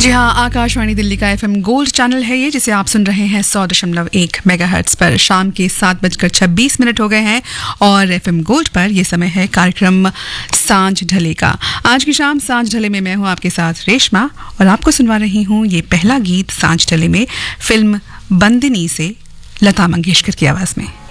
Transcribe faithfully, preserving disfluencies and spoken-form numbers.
जी हाँ, आकाशवाणी दिल्ली का FM gold channel है ये, जिसे आप सुन रहे हैं सौ दशमलव एक मेगाहर्ट्ज पर। शाम के सात बजकर छब्बीस मिनट हो गए हैं और एफएम गोल्ड पर ये समय है कार्यक्रम सांझ ढले का। आज की शाम सांझ ढले में मैं हूँ आपके साथ रेशमा और आपको सुनवा रही हूँ ये पहला गीत सांझ ढले में फिल्म बंदिनी से लता मंगेशकर की आवाज में।